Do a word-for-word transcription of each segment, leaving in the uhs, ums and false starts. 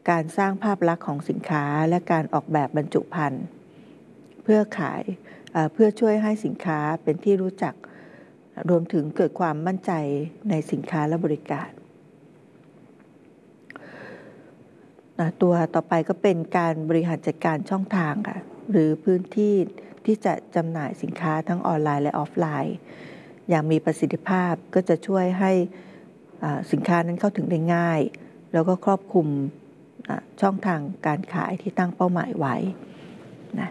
การสร้างภาพลักษณ์ของสินค้าและการออกแบบบรรจุภัณฑ์เพื่อขายเพื่อช่วยให้สินค้าเป็นที่รู้จักรวมถึงเกิดความมั่นใจในสินค้าและบริการตัวต่อไปก็เป็นการบริหารจัดการช่องทางค่ะหรือพื้นที่ที่จะจำหน่ายสินค้าทั้งออนไลน์และออฟไลน์อย่างมีประสิทธิภาพก็จะช่วยให้สินค้านั้นเข้าถึงได้ง่ายแล้วก็ครอบคลุมช่องทางการขายที่ตั้งเป้าหมายไว้นะ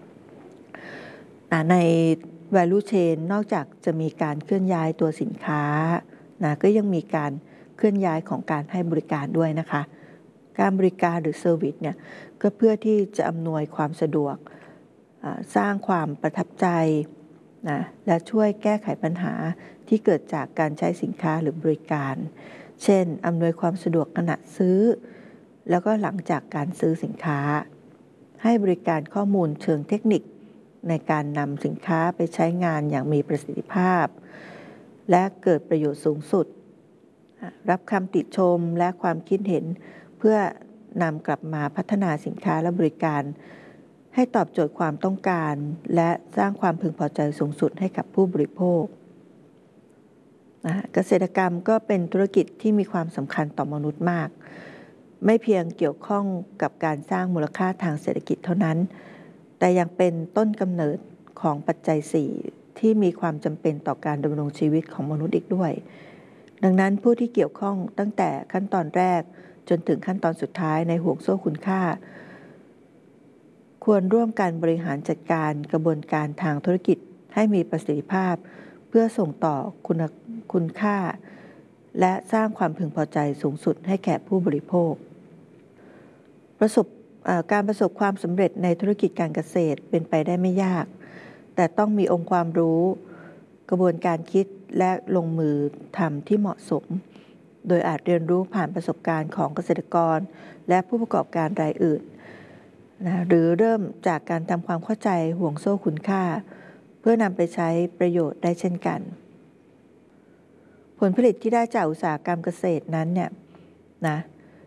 ใน value chain นอกจากจะมีการเคลื่อนย้ายตัวสินค้านะก็ยังมีการเคลื่อนย้ายของการให้บริการด้วยนะคะการบริการหรือเซอร์วิสเนี่ยก็เพื่อที่จะอำนวยความสะดวกสร้างความประทับใจนะและช่วยแก้ไขปัญหาที่เกิดจากการใช้สินค้าหรือบริการเช่นอำนวยความสะดวกขณะซื้อแล้วก็หลังจากการซื้อสินค้าให้บริการข้อมูลเชิงเทคนิคในการนำสินค้าไปใช้งานอย่างมีประสิทธิภาพและเกิดประโยชน์สูงสุดรับคำติชมและความคิดเห็นเพื่อนำกลับมาพัฒนาสินค้าและบริการให้ตอบโจทย์ความต้องการและสร้างความพึงพอใจสูงสุดให้กับผู้บริโภคเกษตรกรรมก็เป็นธุรกิจที่มีความสำคัญต่อมนุษย์มากไม่เพียงเกี่ยวข้องกับการสร้างมูลค่าทางเศรษฐกิจเท่านั้นแต่ยังเป็นต้นกำเนิดของปัจจัยสี่ที่มีความจำเป็นต่อการดำรงชีวิตของมนุษย์อีกด้วยดังนั้นผู้ที่เกี่ยวข้องตั้งแต่ขั้นตอนแรกจนถึงขั้นตอนสุดท้ายในห่วงโซ่คุณค่าควรร่วมกันบริหารจัดการกระบวนการทางธุรกิจให้มีประสิทธิภาพเพื่อส่งต่อคุณคุณค่าและสร้างความพึงพอใจสูงสุดให้แก่ผู้บริโภคประสบการประสบความสำเร็จในธุรกิจการเกษตรเป็นไปได้ไม่ยากแต่ต้องมีองค์ความรู้กระบวนการคิดและลงมือทำที่เหมาะสมโดยอาจเรียนรู้ผ่านประสบการณ์ของเกษตรกรและผู้ประกอบการรายอื่นนะหรือเริ่มจากการทำความเข้าใจห่วงโซ่คุณค่าเพื่อนำไปใช้ประโยชน์ได้เช่นกันผลผลิตที่ได้จากอุตสาหกรรมเกษตรนั้นเนี่ยนะ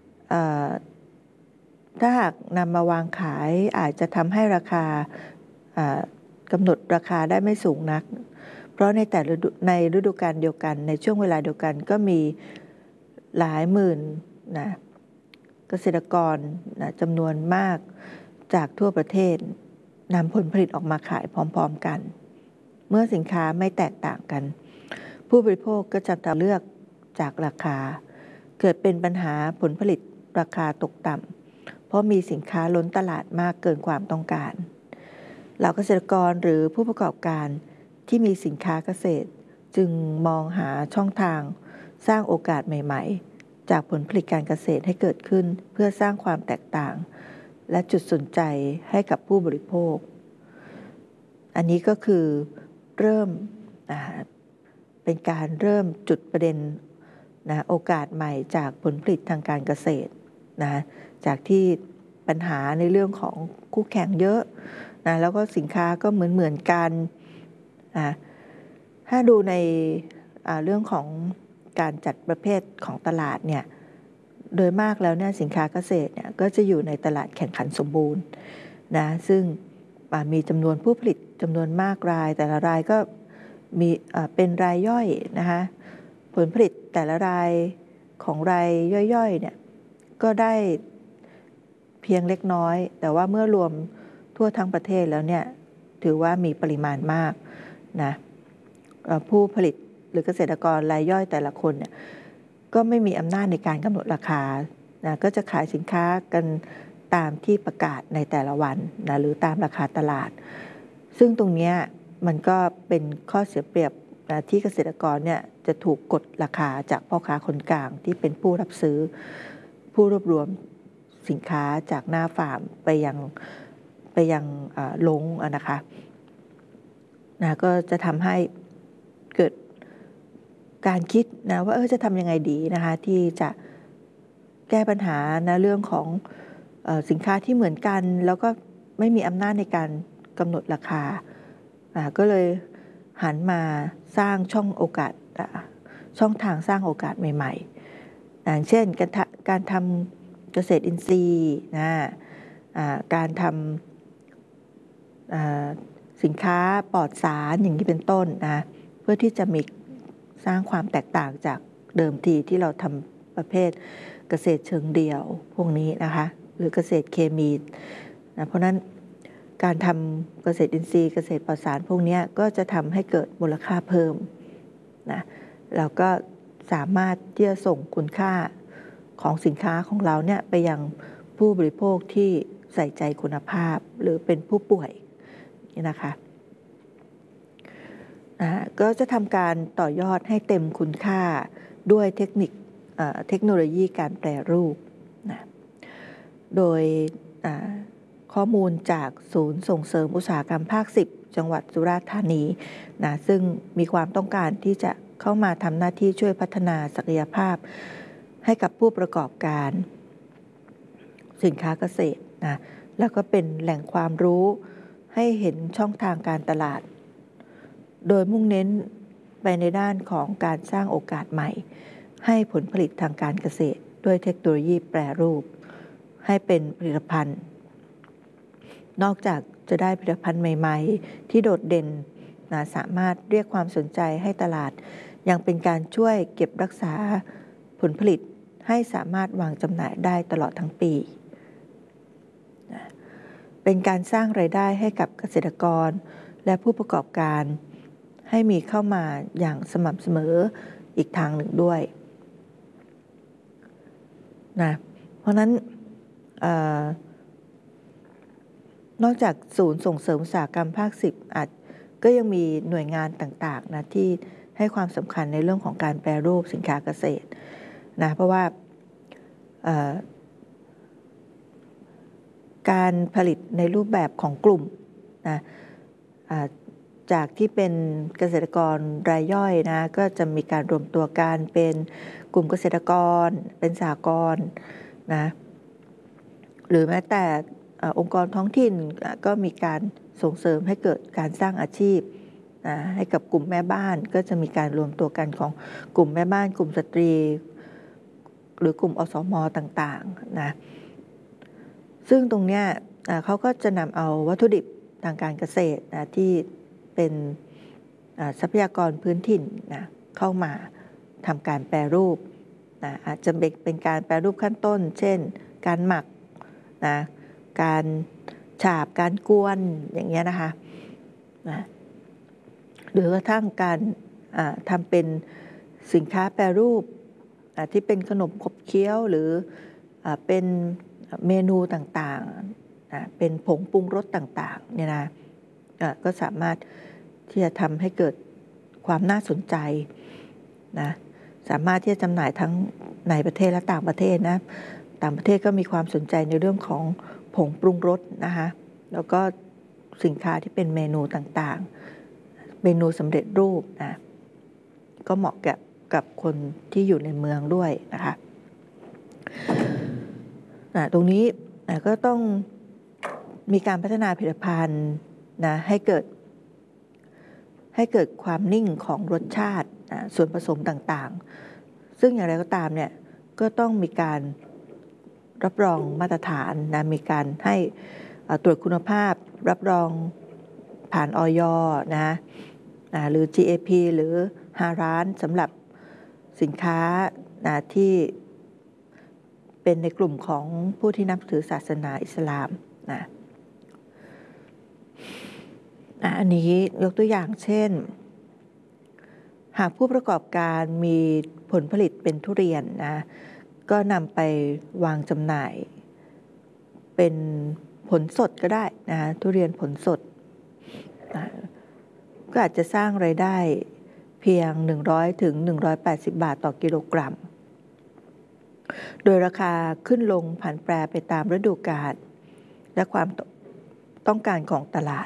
ถ้าหากนำมาวางขายอาจจะทำให้ราคากำหนดราคาได้ไม่สูงนักเพราะในแต่ละในฤดูกาลเดียวกันในช่วงเวลาเดียวกันก็มีหลายหมื่นนะเกษตรกรนะจำนวนมากจากทั่วประเทศนำผลผลิตออกมาขายพร้อมๆกันเมื่อสินค้าไม่แตกต่างกันผู้บริโภคก็จะเลือกจากราคาเกิดเป็นปัญหาผลผลิตราคาตกต่ำเพราะมีสินค้าล้นตลาดมากเกินความต้องการเหล่าเกษตรกรหรือผู้ประกอบการที่มีสินค้าเกษตรจึงมองหาช่องทางสร้างโอกาสใหม่ๆจากผลผลิตการเกษตรให้เกิดขึ้นเพื่อสร้างความแตกต่างและจุดสนใจให้กับผู้บริโภคอันนี้ก็คือเริ่มเป็นการเริ่มจุดประเด็นนะโอกาสใหม่จากผลผลิตทางการเกษตรนะจากที่ปัญหาในเรื่องของคู่แข่งเยอะนะแล้วก็สินค้าก็เหมือนเหมือนกันนะถ้าดูในเรื่องของการจัดประเภทของตลาดเนี่ยโดยมากแล้วเนี่ยสินค้าเกษตรเนี่ยก็จะอยู่ในตลาดแข่งขันสมบูรณ์นะซึ่งมีจำนวนผู้ผลิตจำนวนมากรายแต่ละรายก็มีเป็นรายย่อยนะคะผลผลิตแต่ละรายของรายย่อยๆเนี่ยก็ได้เพียงเล็กน้อยแต่ว่าเมื่อรวมทั่วทั้งประเทศแล้วเนี่ยถือว่ามีปริมาณมากนะผู้ผลิตหรือเกษตรกรรายย่อยแต่ละคนเนี่ยก็ไม่มีอำนาจในการกำหนดราคานะก็จะขายสินค้ากันตามที่ประกาศในแต่ละวันนะหรือตามราคาตลาดซึ่งตรงนี้มันก็เป็นข้อเสียเปรียบนะที่เกษตรกรเนี่ยจะถูกกดราคาจากพ่อค้าคนกลางที่เป็นผู้รับซื้อผู้รวบรวมสินค้าจากหน้าฟาร์มไปยังไปยังลงนะคะนะก็จะทำให้เกิดการคิดนะว่าเออจะทำยังไงดีนะคะที่จะแก้ปัญหานะเรื่องของเอ่อสินค้าที่เหมือนกันแล้วก็ไม่มีอำนาจในการกำหนดราคาอ่าก็เลยหันมาสร้างช่องโอกาสช่องทางสร้างโอกาสใหม่ๆอย่างเช่นการการทเกษตรอินทรีย์นะการทำสินค้าปลอดสารอย่างนี้เป็นต้นนะเพื่อที่จะมีสร้างความแตกต่างจากเดิมทีที่เราทำประเภทเกษตรเชิงเดี่ยวพวกนี้นะคะหรือเกษตรเคมีนะเพราะนั้นการทำเกษตรอินทรีย์เกษตรปลอดสารพวกนี้ก็จะทำให้เกิดมูลค่าเพิ่มนะเราก็สามารถที่จะส่งคุณค่าของสินค้าของเราเนี่ยไปยังผู้บริโภคที่ใส่ใจคุณภาพหรือเป็นผู้ป่วยนี่นะคะนะก็จะทำการต่อยอดให้เต็มคุณค่าด้วยเทคนิคเทคโนโลยีการแปรรูปนะโดยข้อมูลจากศูนย์ส่งเสริมอุตสาหกรรมภาคสิบจังหวัดสุราษฎร์ธานีนะซึ่งมีความต้องการที่จะเข้ามาทำหน้าที่ช่วยพัฒนาศักยภาพให้กับผู้ประกอบการสินค้าเกษตรนะแล้วก็เป็นแหล่งความรู้ให้เห็นช่องทางการตลาดโดยมุ่งเน้นไปในด้านของการสร้างโอกาสใหม่ให้ผลผลิตทางการเกษตรด้วยเทคโนโลยีแปรรูปให้เป็นผลิตภัณฑ์นอกจากจะได้ผลิตภัณฑ์ใหม่ๆที่โดดเด่นนะสามารถเรียกความสนใจให้ตลาดยังเป็นการช่วยเก็บรักษาผลผลิตให้สามารถวางจำหน่ายได้ตลอดทั้งปีนะเป็นการสร้างรายได้ให้กับเกษตรกรและผู้ประกอบการให้มีเข้ามาอย่างสม่ำเสมออีกทางหนึ่งด้วยนะเพราะนั้นเอ่อนอกจากศูนย์ส่งเสริมอุตสาหกรรมภาคสิบอาจก็ยังมีหน่วยงานต่างๆนะที่ให้ความสำคัญในเรื่องของการแปรรูปสินค้าเกษตรนะเพราะว่าการผลิตในรูปแบบของกลุ่มนะจากที่เป็นเกษตรกรรายย่อยนะก็จะมีการรวมตัวกันเป็นกลุ่มเกษตรกรเป็นสหกรณ์นะหรือแม้แต่องค์กรท้องถิ่นก็มีการส่งเสริมให้เกิดการสร้างอาชีพนะให้กับกลุ่มแม่บ้านก็จะมีการรวมตัวกันของกลุ่มแม่บ้านกลุ่มสตรีหรือกลุ่มอสม.ต่างๆนะซึ่งตรงนี้เขาก็จะนำเอาวัตถุดิบทางการเกษตรนะที่เป็นทรัพยากรพื้นถิ่นนะเข้ามาทำการแปรรูปนะอาจจะเป็นการแปรรูปขั้นต้นเช่นการหมักนะการฉาบการกวนอย่างเงี้ยนะคะนะหรือกระทั่งการทำเป็นสินค้าแปรรูปที่เป็นขนมขบเคี้ยวหรือเป็นเมนูต่างๆเป็นผงปรุงรสต่างๆเนี่ยนะก็สามารถที่จะทำให้เกิดความน่าสนใจนะสามารถที่จะจำหน่ายทั้งในประเทศและต่างประเทศนะต่างประเทศก็มีความสนใจในเรื่องของผงปรุงรสนะคะแล้วก็สินค้าที่เป็นเมนูต่างๆเมนูสำเร็จรูปนะก็เหมาะกับกับคนที่อยู่ในเมืองด้วยนะคะนะตรงนี้นะก็ต้องมีการพัฒนาผลิตภัณฑ์นะให้เกิดให้เกิดความนิ่งของรสชาตินะส่วนผสมต่างๆซึ่งอย่างไรก็ตามเนี่ยก็ต้องมีการรับรองมาตรฐานนะมีการให้ตรวจคุณภาพรับรองผ่านอย.นะนะหรือ จี เอ พี หรือฮาลาลสำหรับสินค้านะที่เป็นในกลุ่มของผู้ที่นับถือศาสนาอิสลามนะอันนี้ยกตัวอย่างเช่นหากผู้ประกอบการมีผลผลิตเป็นทุเรียนนะก็นำไปวางจำหน่ายเป็นผลสดก็ได้นะทุเรียนผลสดนะก็อาจจะสร้างรายได้เพียงหนึ่งร้อยถึงหนึ่งร้อยแปดสิบบาทต่อกิโลกรัมโดยราคาขึ้นลงผันแปรไปตามฤดูกาลและความต้องการของตลาด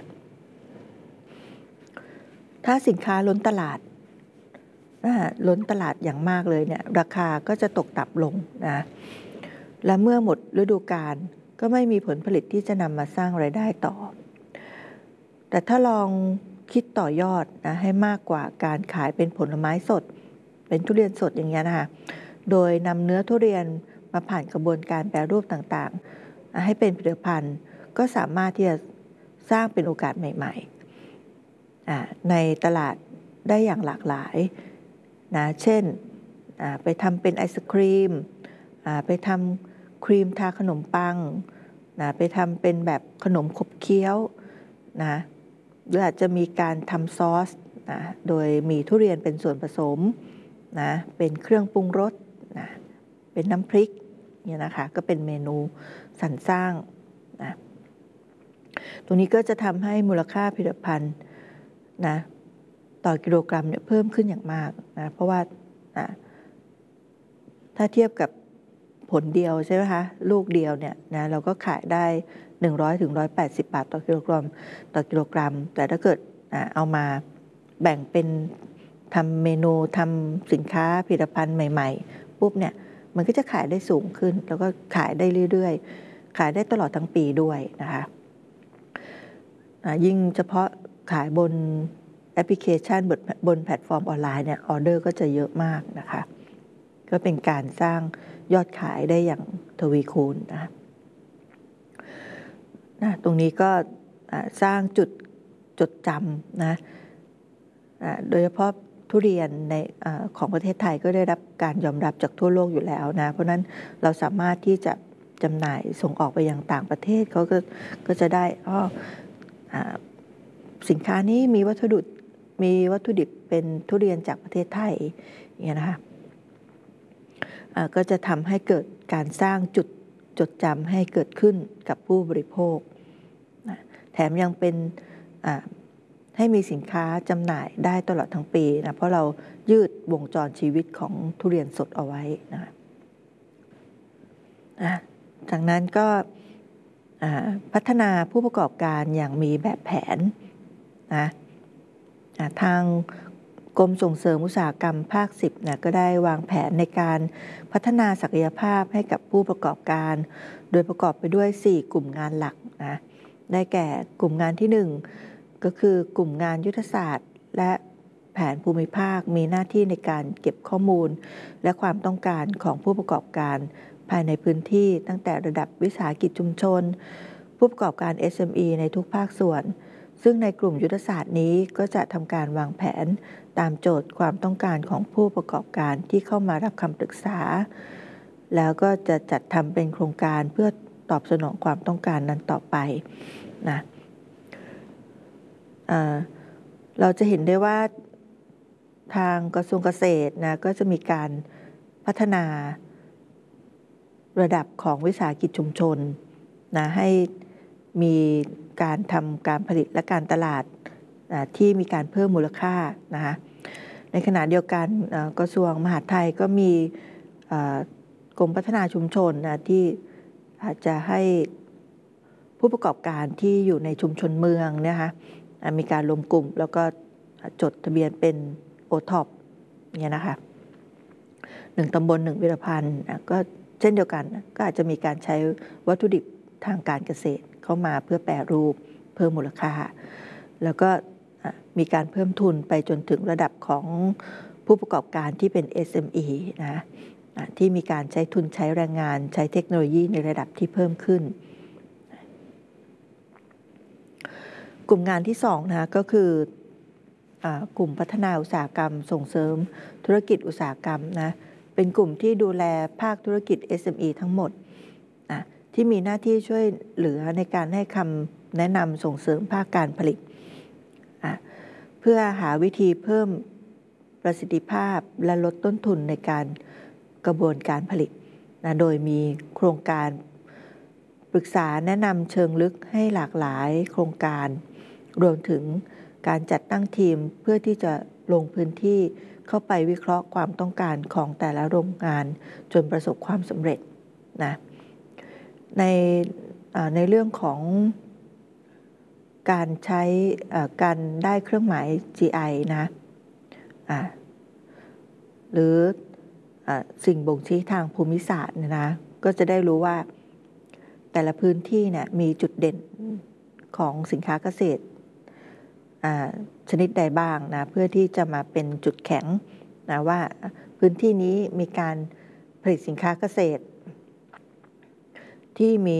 ถ้าสินค้าล้นตลาดล้นตลาดอย่างมากเลยเนี่ยราคาก็จะตกต่ำลงนะและเมื่อหมดฤดูกาลก็ไม่มีผลผลิตที่จะนำมาสร้างรายได้ต่อแต่ถ้าลองคิดต่อยอดนะให้มากกว่าการขายเป็นผลไม้สดเป็นทุเรียนสดอย่างเงี้ยนะคะโดยนำเนื้อทุเรียนมาผ่านกระบวนการแปรรูปต่างๆให้เป็นผลิตภัณฑ์ก็สามารถที่จะสร้างเป็นโอกาสใหม่ๆในตลาดได้อย่างหลากหลายนะเช่นไปทำเป็นไอศครีมไปทำครีมทาขนมปังนะไปทำเป็นแบบขนมขบเคี้ยวนะหรืออาจจะมีการทำซอสนะโดยมีทุเรียนเป็นส่วนผสมนะเป็นเครื่องปรุงรสนะเป็นน้ำพริกเนี่ยนะคะก็เป็นเมนูสรรสร้างนะตรงนี้ก็จะทำให้มูลค่าผลิตภัณฑ์นะต่อกิโลกรัมเนี่ยเพิ่มขึ้นอย่างมากนะเพราะว่านะถ้าเทียบกับผลเดียวใช่ไหมคะลูกเดียวเนี่ยนะเราก็ขายได้หนึ่งร้อยถึงหนึ่งร้อยแปดสิบบาทต่อกิโลกรัมต่อกิโลกรัมแต่ถ้าเกิดเอามาแบ่งเป็นทำเมนูทำสินค้าผลิตภัณฑ์ใหม่ๆปุ๊บเนี่ยมันก็จะขายได้สูงขึ้นแล้วก็ขายได้เรื่อยๆขายได้ตลอดทั้งปีด้วยนะคะยิ่งเฉพาะขายบนแอปพลิเคชันบนบนแพลตฟอร์มออนไลน์เนี่ยออเดอร์ก็จะเยอะมากนะคะก็เป็นการสร้างยอดขายได้อย่างทวีคูณนะนะตรงนี้ก็สร้างจุดจดจำนะโดยเฉพาะทุเรียนในอของประเทศไทยก็ได้รับการยอมรับจากทั่วโลกอยู่แล้วนะเพราะนั้นเราสามารถที่จะจำหน่ายส่งออกไปยังต่างประเทศเขาก็ก็จะได้อ้อสินค้านี้มีวัตถุดิบมีวัตถุดิบเป็นทุเรียนจากประเทศไทยอย่างนี้นะคะก็จะทำให้เกิดการสร้างจุดจดจำให้เกิดขึ้นกับผู้บริโภคนะแถมยังเป็นให้มีสินค้าจำหน่ายได้ตลอดทั้งปีนะเพราะเรายืดวงจรชีวิตของทุเรียนสดเอาไว้นะจากนั้นก็พัฒนาผู้ประกอบการอย่างมีแบบแผนนะทางกรมส่งเสริมอุตสาหกรรมภาคสิบนะก็ได้วางแผนในการพัฒนาศักยภาพให้กับผู้ประกอบการโดยประกอบไปด้วยสี่กลุ่มงานหลักนะได้แก่กลุ่มงานที่หนึ่งก็คือกลุ่มงานยุทธศาสตร์และแผนภูมิภาคมีหน้าที่ในการเก็บข้อมูลและความต้องการของผู้ประกอบการภายในพื้นที่ตั้งแต่ระดับวิสาหกิจชุมชนผู้ประกอบการ เอส เอ็ม อี ในทุกภาคส่วนซึ่งในกลุ่มยุทธศาสตร์นี้ก็จะทำการวางแผนตามโจทย์ความต้องการของผู้ประกอบการที่เข้ามารับคำปรึกษาแล้วก็จะจัดทำเป็นโครงการเพื่อตอบสนองความต้องการนั้นต่อไปนะเราจะเห็นได้ว่าทางกระทรวงเกษตรนะก็จะมีการพัฒนาระดับของวิสาหกิจชุมชนนะให้มีการทำการผลิตและการตลาดนะที่มีการเพิ่มมูลค่านะคะในขณะเดียวกันกระทรวงมหาดไทยก็มีกรมพัฒนาชุมชนนะที่อาจจะให้ผู้ประกอบการที่อยู่ในชุมชนเมืองนะคะมีการรวมกลุ่มแล้วก็จดทะเบียนเป็นโอท็อปเนี่ยนะคะหนึ่งตำบลหนึ่งผลิตภัณฑ์ก็เช่นเดียวกันก็อาจจะมีการใช้วัตถุดิบทางการเกษตรเข้ามาเพื่อแปรรูปเพิ่มมูลค่าแล้วก็มีการเพิ่มทุนไปจนถึงระดับของผู้ประกอบการที่เป็น เอส เอ็ม อี นะที่มีการใช้ทุนใช้แรงงานใช้เทคโนโลยีในระดับที่เพิ่มขึ้นกลุ่มงานที่สองนะก็คือกลุ่มพัฒนาอุตสาหกรรมส่งเสริมธุรกิจอุตสาหกรรมนะเป็นกลุ่มที่ดูแลภาคธุรกิจ เอส เอ็ม อี ทั้งหมดนะที่มีหน้าที่ช่วยเหลือในการให้คำแนะนำส่งเสริมภาคการผลิตเพื่อหาวิธีเพิ่มประสิทธิภาพและลดต้นทุนในการกระบวนการผลิตนะโดยมีโครงการปรึกษาแนะนำเชิงลึกให้หลากหลายโครงการรวมถึงการจัดตั้งทีมเพื่อที่จะลงพื้นที่เข้าไปวิเคราะห์ความต้องการของแต่ละโรงงานจนประสบความสำเร็จนะในในเรื่องของการใช้การได้เครื่องหมาย จี ไอ นะหรือสิ่งบ่งชี้ทางภูมิศาสตร์นะก็จะได้รู้ว่าแต่ละพื้นที่เนี่ยมีจุดเด่นของสินค้าเกษตรชนิดใดบ้างนะเพื่อที่จะมาเป็นจุดแข็งนะว่าพื้นที่นี้มีการผลิตสินค้าเกษตรที่มี